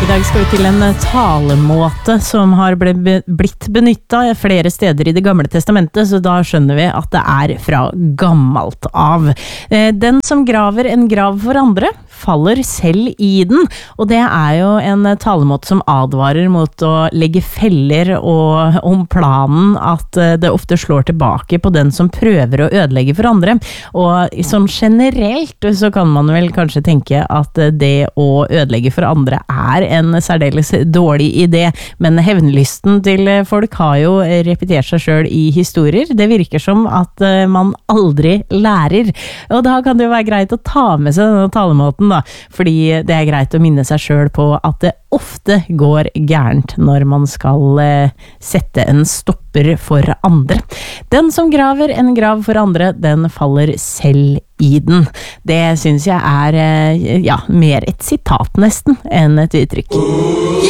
I dag skal vi til en talemåte som har blitt benyttet flere steder I det gamle testamentet, så da skjønner vi at det fra gammelt av. Den som graver en grav for andre, faller selv I den, og det jo en talemåte som advarer mot å legge feller og om planen at det ofte slår tilbake på den som prøver å ødelegge for andre, og som generelt så kan man vel kanskje tenke at det å ødelegge for andre en særdeles dårlig idé, men hevnlysten til folk har jo repetert seg selv I historier. Det virker som at man aldri lærer, og da kan det jo være greit å ta med seg denne talemåten da, fordi det greit å minne seg selv på at det ofte går gærent når man skal sette en stopper for andre. Den som graver en grav for andre, den faller selv I den. Det synes jeg ja, mer et sitat nesten enn et uttrykk.